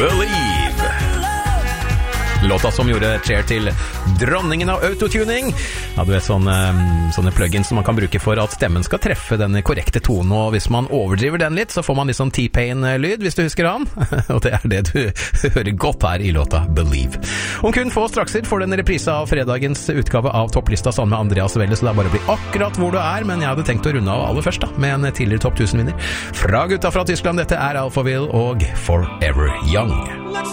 Believe. Låta som gjorde Cher til dronningen av autotuning. Ja, du vet sånne plugins som man kan bruke for at stemmen skal treffe den korrekte tonen, og hvis man overdriver den litt, så får man litt sånn T-Pain-lyd, hvis du husker han. Og det er det du hører godt her i låta Believe. Om kun få strakser får du en reprise av fredagens utgave av topplista sammen med Andreas Welle, så det er bare å bli akkurat hvor du er, men jeg hadde tenkt å runde av aller først da, med en tidligere topp 1000-vinner. Fra gutta fra Tyskland, dette er Alphaville og Forever Young.